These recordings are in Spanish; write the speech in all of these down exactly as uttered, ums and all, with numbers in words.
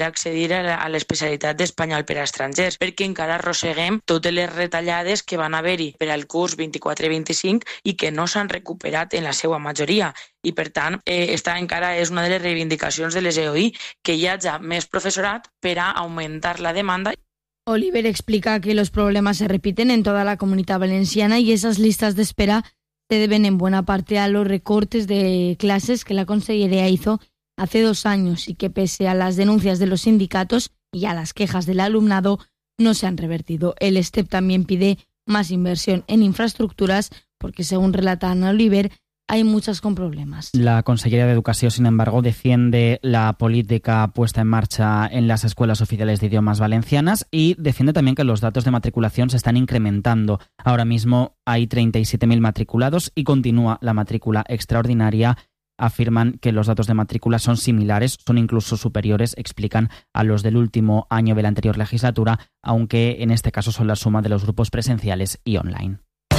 accedir a l'especialitat d'espanyol per a estrangers, perquè encara arrosseguem totes les retallades que van haver-hi per al curs vint-i-quatre vint-i-cinc i que no s'han recuperat en la seva majoria. I, per tant, eh, esta encara és una de les reivindicacions de les E O I, que hi hagi més professorat per a augmentar la demanda. Oliver explica que los problemas se repiten en toda la Comunidad Valenciana y esas listas de espera se deben en buena parte a los recortes de clases que la Consellería hizo hace dos años y que, pese a las denuncias de los sindicatos y a las quejas del alumnado, no se han revertido. El STEP también pide más inversión en infraestructuras porque, según relata Ana Oliver, hay muchas con problemas. La Consellería de Educación, sin embargo, defiende la política puesta en marcha en las escuelas oficiales de idiomas valencianas y defiende también que los datos de matriculación se están incrementando. Ahora mismo hay treinta y siete mil matriculados y continúa la matrícula extraordinaria. Afirman que los datos de matrícula son similares, son incluso superiores, explican, a los del último año de la anterior legislatura, aunque en este caso son la suma de los grupos presenciales y online.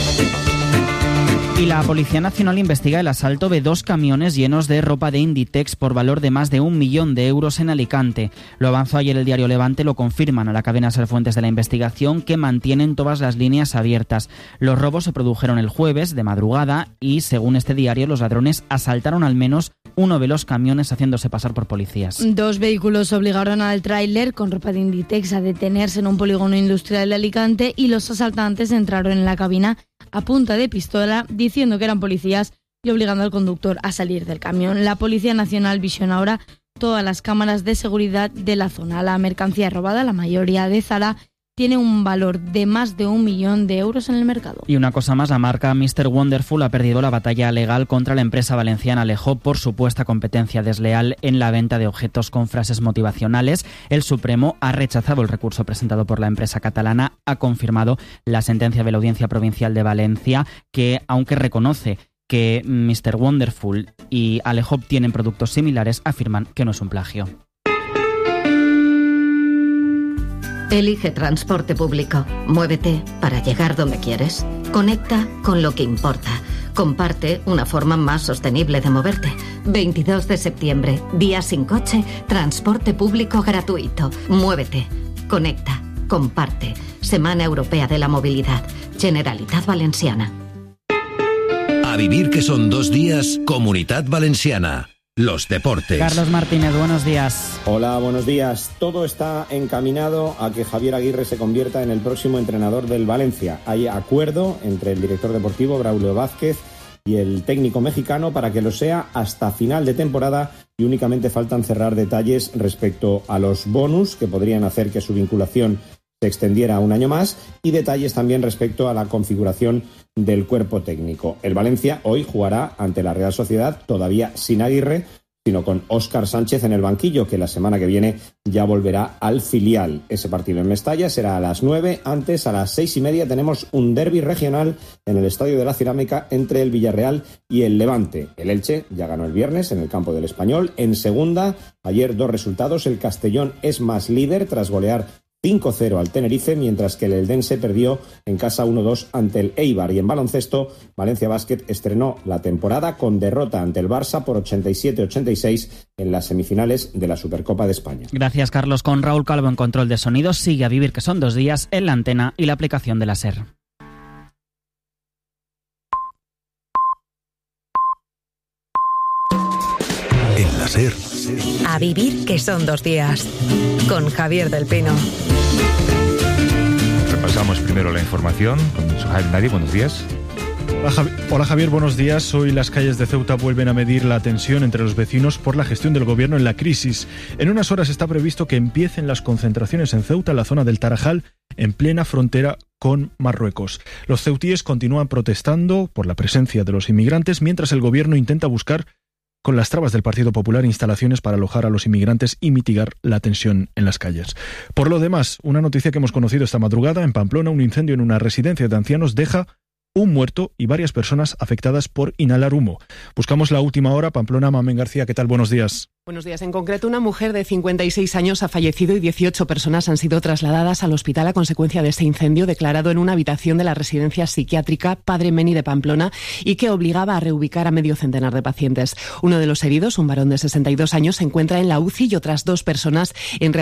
Y la Policía Nacional investiga el asalto de dos camiones llenos de ropa de Inditex por valor de más de un millón de euros en Alicante. Lo avanzó ayer el diario Levante, lo confirman a la cadena SER fuentes de la investigación, que mantienen todas las líneas abiertas. Los robos se produjeron el jueves de madrugada y, según este diario, los ladrones asaltaron al menos uno de los camiones haciéndose pasar por policías. Dos vehículos obligaron al tráiler con ropa de Inditex a detenerse en un polígono industrial de Alicante y los asaltantes entraron en la cabina a punta de pistola, diciendo que eran policías y obligando al conductor a salir del camión. La Policía Nacional visiona ahora todas las cámaras de seguridad de la zona. La mercancía robada, la mayoría de Zara, tiene un valor de más de un millón de euros en el mercado. Y una cosa más, la marca míster Wonderful ha perdido la batalla legal contra la empresa valenciana Alejo por supuesta competencia desleal en la venta de objetos con frases motivacionales. El Supremo ha rechazado el recurso presentado por la empresa catalana, ha confirmado la sentencia de la Audiencia Provincial de Valencia, que, aunque reconoce que míster Wonderful y Alejo tienen productos similares, afirman que no es un plagio. Elige transporte público. Muévete para llegar donde quieres. Conecta con lo que importa. Comparte una forma más sostenible de moverte. veintidós de septiembre, día sin coche, transporte público gratuito. Muévete. Conecta. Comparte. Semana Europea de la Movilidad. Generalitat Valenciana. A vivir que son dos días, Comunidad Valenciana. Los deportes. Carlos Martínez, buenos días. Hola, buenos días. Todo está encaminado a que Javier Aguirre se convierta en el próximo entrenador del Valencia. Hay acuerdo entre el director deportivo Braulio Vázquez y el técnico mexicano para que lo sea hasta final de temporada y únicamente faltan cerrar detalles respecto a los bonus que podrían hacer que su vinculación se extendiera un año más y detalles también respecto a la configuración del cuerpo técnico. El Valencia hoy jugará ante la Real Sociedad, todavía sin Aguirre, sino con Óscar Sánchez en el banquillo, que la semana que viene ya volverá al filial. Ese partido en Mestalla será a las nueve. Antes, a las seis y media, tenemos un derbi regional en el Estadio de la Cerámica entre el Villarreal y el Levante. El Elche ya ganó el viernes en el campo del Español. En segunda, ayer dos resultados. El Castellón es más líder tras golear cinco cero al Tenerife, mientras que el Eldense perdió en casa uno dos ante el Eibar. Y en baloncesto, Valencia Basket estrenó la temporada con derrota ante el Barça por ochenta y siete a ochenta y seis en las semifinales de la Supercopa de España. Gracias, Carlos. Con Raúl Calvo en control de sonidos. Sigue A Vivir que son dos días en la antena y la aplicación de la SER. En la SER. A Vivir que son dos días. Con Javier del Pino. Repasamos primero la información con Javier Nadie. Buenos días. Hola, Javi- Hola Javier, buenos días. Hoy las calles de Ceuta vuelven a medir la tensión entre los vecinos por la gestión del gobierno en la crisis. En unas horas está previsto que empiecen las concentraciones en Ceuta, en la zona del Tarajal, en plena frontera con Marruecos. Los ceutíes continúan protestando por la presencia de los inmigrantes, mientras el gobierno intenta buscar, con las trabas del Partido Popular, instalaciones para alojar a los inmigrantes y mitigar la tensión en las calles. Por lo demás, una noticia que hemos conocido esta madrugada: en Pamplona, un incendio en una residencia de ancianos deja un muerto y varias personas afectadas por inhalar humo. Buscamos la última hora. Pamplona, Mamen García, ¿qué tal? Buenos días. Buenos días. En concreto, una mujer de cincuenta y seis años ha fallecido y dieciocho personas han sido trasladadas al hospital a consecuencia de este incendio declarado en una habitación de la residencia psiquiátrica Padre Meni de Pamplona y que obligaba a reubicar a medio centenar de pacientes. Uno de los heridos, un varón de sesenta y dos años, se encuentra en la U C I y otras dos personas en